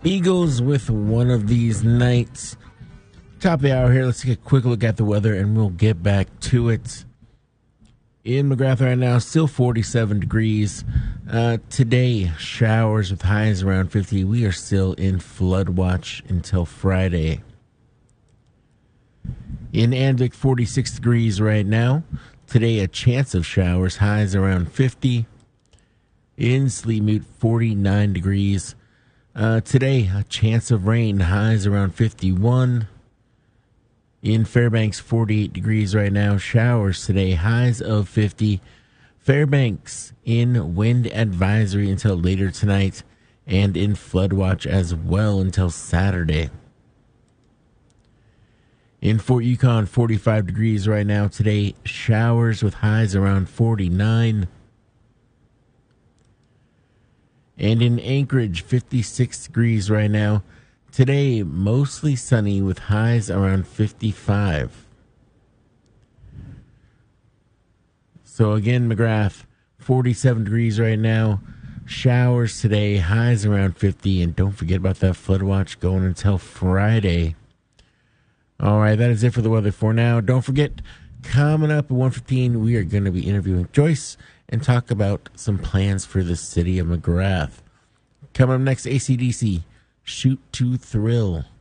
Eagles with one of these nights. Top of the hour here. Let's take a quick look at the weather and we'll get back to it. In McGrath right now, still 47 degrees. Today, showers with highs around 50. We are still in flood watch until Friday. In Anvik, 46 degrees right now. Today, a chance of showers, highs around 50. In Sleepmute, 49 degrees. Today, a chance of rain, highs around 51. In Fairbanks, 48 degrees right now. Showers today, highs of 50. Fairbanks in wind advisory until later tonight and in flood watch as well until Saturday. In Fort Yukon, 45 degrees right now. Today, showers with highs around 49. And in Anchorage, 56 degrees right now. Today, mostly sunny with highs around 55. So again, McGrath, 47 degrees right now. Showers today, highs around 50. And don't forget about that flood watch going until Friday. All right, that is it for the weather for now. Don't forget, coming up at 1:15, we are going to be interviewing Joyce and talk about some plans for the city of McGrath. Coming up next, AC/DC, Shoot to Thrill.